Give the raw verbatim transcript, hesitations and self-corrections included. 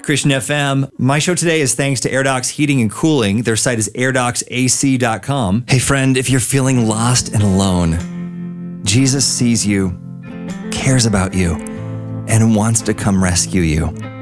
Christian F M. My show today is thanks to AirDocs Heating and Cooling. Their site is air docs A C dot com. Hey friend, if you're feeling lost and alone, Jesus sees you, cares about you, and wants to come rescue you.